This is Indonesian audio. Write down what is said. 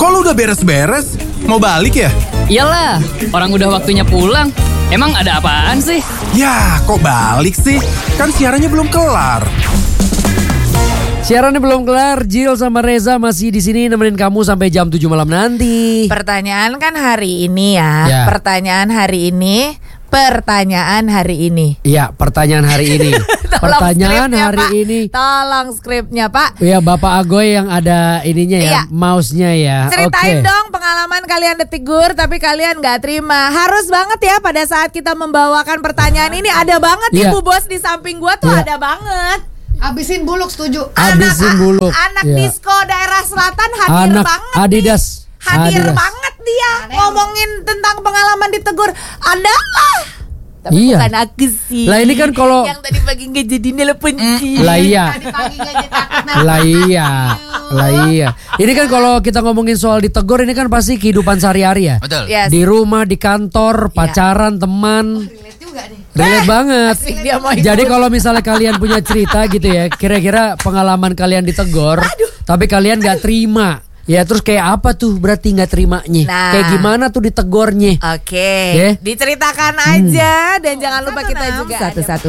kok lu udah beres-beres? Mau balik ya? Iyalah, orang udah waktunya pulang. Emang ada apaan sih? Ya, kok balik sih? Kan siarannya belum kelar. Siarannya belum kelar, Jill sama Reza masih di sini nemenin kamu sampai jam 7 malam nanti. Pertanyaan kan hari ini ya. Ya. Pertanyaan hari ini. Iya, pertanyaan hari ini. Pertanyaan skripnya, hari Pak. ini. Tolong skripnya, Pak. Iya, Bapak Agoy yang ada ininya ya, Iya. mouse-nya ya. Ceritain Oke. dong pengalaman kalian ditegur tapi kalian gak terima. Harus banget ya pada saat kita membawakan pertanyaan ini. Ada banget Iya. Ibu Bos di samping gua tuh Iya. ada banget. Habisin buluk, setuju. Habisin buluk. Anak Iya. disco daerah selatan hadir Anak banget Adidas. nih. Hadir Adidas. banget dia ngomongin tentang pengalaman ditegur. Adalah. Tapi Iya. bukan aku sih. Lah ini kan kalau- yang tadi pagi nggak jadi nelpon sih. Lah iya. Tadi pagi gak jadi takut. Lah iya. Ini kan kalau kita ngomongin soal ditegur ini kan pasti kehidupan sehari-hari ya. Betul. Yes. Di rumah, di kantor, pacaran, teman. Relate juga nih. Relate banget. Asik dia mau ikut. Jadi kalau misalnya kalian punya cerita gitu ya, kira-kira pengalaman kalian ditegur, tapi kalian gak terima. Ya terus kayak apa tuh berarti gak terimanya? Nah. Kayak gimana tuh ditegornya? Oke, Ya. diceritakan aja dan jangan lupa kita juga Satu-satu.